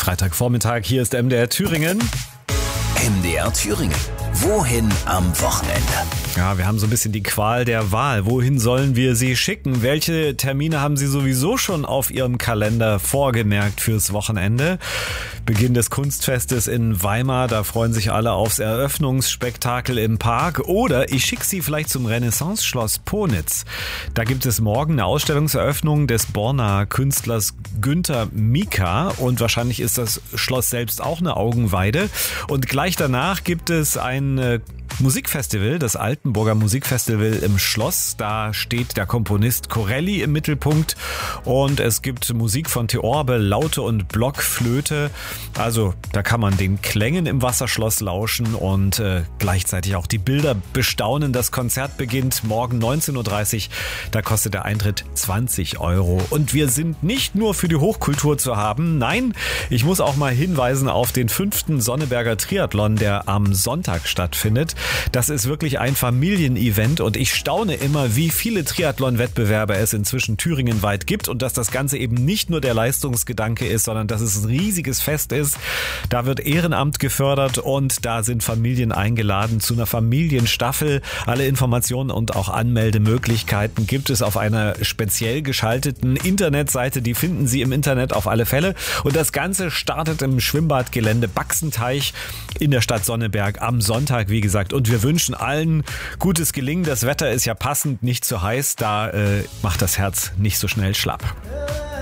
Freitagvormittag, hier ist MDR Thüringen. MDR Thüringen. Wohin am Wochenende? Ja, wir haben so ein bisschen die Qual der Wahl. Wohin sollen wir Sie schicken? Welche Termine haben Sie sowieso schon auf Ihrem Kalender vorgemerkt fürs Wochenende? Beginn des Kunstfestes in Weimar, da freuen sich alle aufs Eröffnungsspektakel im Park. Oder ich schicke Sie vielleicht zum Renaissance-Schloss Ponitz. Da gibt es morgen eine Ausstellungseröffnung des Borner Künstlers Günter Mika und wahrscheinlich ist das Schloss selbst auch eine Augenweide. Und gleich danach gibt es ein Musikfestival, das Altenburger Musikfestival im Schloss. Da steht der Komponist Corelli im Mittelpunkt und es gibt Musik von Theorbe, Laute und Blockflöte. Also da kann man den Klängen im Wasserschloss lauschen und gleichzeitig auch die Bilder bestaunen. Das Konzert beginnt morgen 19.30 Uhr. Da kostet der Eintritt 20 €. Und wir sind nicht nur für die Hochkultur zu haben. Nein, ich muss auch mal hinweisen auf den 5. Sonneberger Triathlon, der am Sonntag stattfindet. Das ist wirklich ein Familienevent und ich staune immer, wie viele Triathlon-Wettbewerbe es inzwischen thüringenweit gibt und dass das Ganze eben nicht nur der Leistungsgedanke ist, sondern dass es ein riesiges Fest ist. Da wird Ehrenamt gefördert und da sind Familien eingeladen zu einer Familienstaffel. Alle Informationen und auch Anmeldemöglichkeiten gibt es auf einer speziell geschalteten Internetseite. Die finden Sie im Internet auf alle Fälle. Und das Ganze startet im Schwimmbadgelände Baxenteich in der Stadt Sonneberg am Sonntag, wie gesagt. Und wir wünschen allen gutes Gelingen. Das Wetter ist ja passend, nicht zu heiß. Da macht das Herz nicht so schnell schlapp.